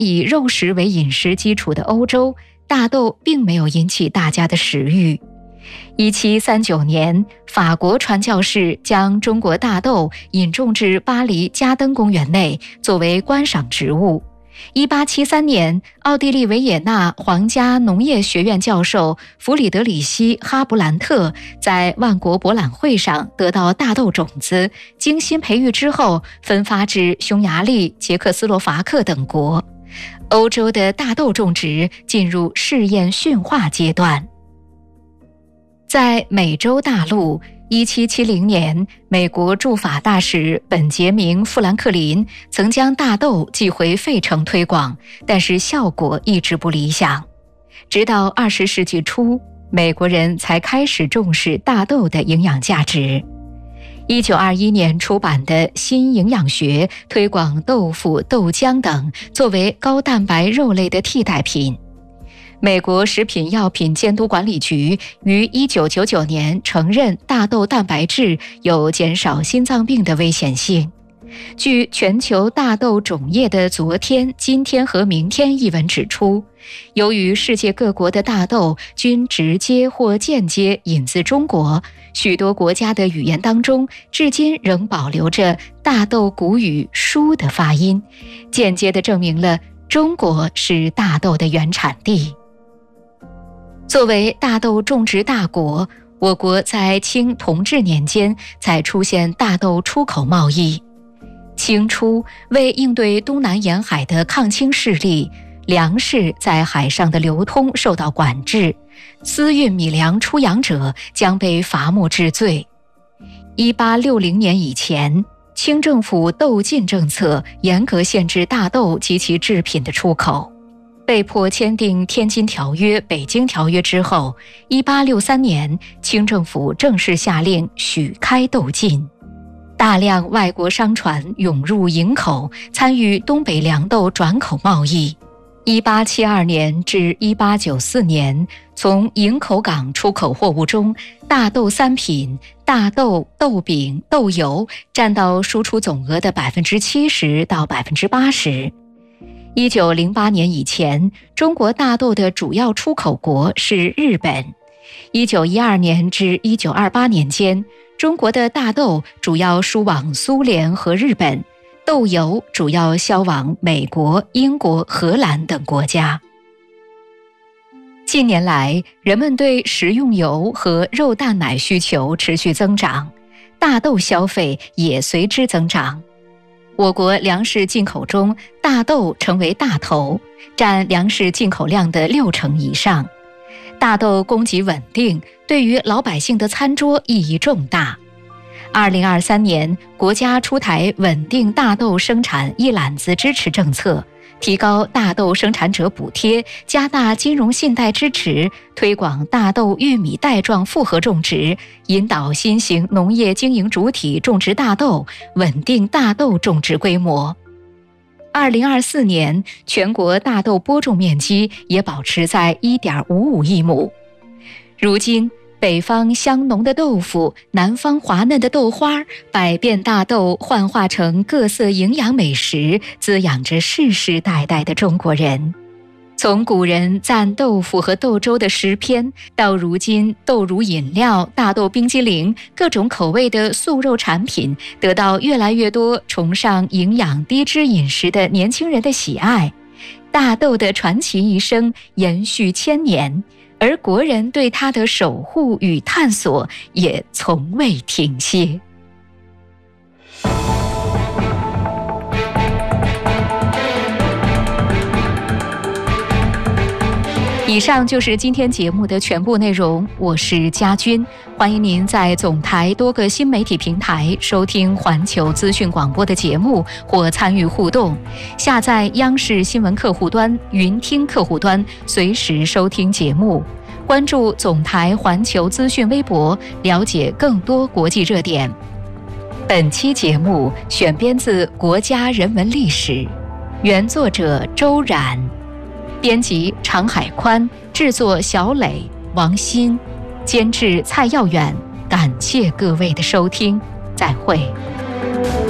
以肉食为饮食基础的欧洲，大豆并没有引起大家的食欲。1739年，法国传教士将中国大豆引种至巴黎加登公园内，作为观赏植物。1873年，奥地利维也纳皇家农业学院教授弗里德里希·哈布兰特在万国博览会上得到大豆种子，精心培育之后，分发至匈牙利、捷克斯洛伐克等国。欧洲的大豆种植进入试验驯化阶段。在美洲大陆，1770年，美国驻法大使本杰明·富兰克林曾将大豆寄回费城推广，但是效果一直不理想。直到20世纪初，美国人才开始重视大豆的营养价值。1921年出版的《新营养学》推广豆腐、豆浆等作为高蛋白肉类的替代品。美国食品药品监督管理局于1999年承认大豆蛋白质有减少心脏病的危险性。据全球大豆种业的昨天、今天和明天一文指出，由于世界各国的大豆均直接或间接引自中国，许多国家的语言当中至今仍保留着大豆古语书的发音，间接地证明了中国是大豆的原产地。作为大豆种植大国，我国在清同治年间才出现大豆出口贸易。清初为应对东南沿海的抗清势力，粮食在海上的流通受到管制，私运米粮出洋者将被罚没治罪。1860年以前，清政府豆禁政策严格限制大豆及其制品的出口。被迫签订《天津条约》《北京条约》之后，1863年，清政府正式下令许开豆禁。大量外国商船涌入营口，参与东北粮豆转口贸易。1872年至1894年，从营口港出口货物中，大豆三品、大豆、豆饼、豆油占到输出总额的70%到80%。1908年以前，中国大豆的主要出口国是日本。1912年至1928年间，中国的大豆主要输往苏联和日本，豆油主要销往美国、英国、荷兰等国家。近年来，人们对食用油和肉蛋奶需求持续增长，大豆消费也随之增长。我国粮食进口中，大豆成为大头，占粮食进口量的60%以上。大豆供给稳定，对于老百姓的餐桌意义重大。2023年，国家出台稳定大豆生产一揽子支持政策，提高大豆生产者补贴，加大金融信贷支持，推广大豆、玉米带状复合种植，引导新型农业经营主体种植大豆，稳定大豆种植规模。2024年，全国大豆播种面积也保持在 1.55 亿亩。如今，北方香浓的豆腐，南方滑嫩的豆花，百变大豆幻化成各色营养美食，滋养着世世代代的中国人。从古人赞豆腐和豆粥的诗篇，到如今豆乳饮料、大豆冰激凌，各种口味的素肉产品，得到越来越多崇尚营养低脂饮食的年轻人的喜爱。大豆的传奇一生延续千年，而国人对它的守护与探索也从未停歇。以上就是今天节目的全部内容，我是佳君，欢迎您在总台多个新媒体平台收听环球资讯广播的节目或参与互动，下载央视新闻客户端、云听客户端，随时收听节目。关注总台环球资讯微博，了解更多国际热点。本期节目选编自《国家人文历史》，原作者周冉，编辑常海宽，制作小磊、王鑫，监制蔡耀远。感谢各位的收听，再会。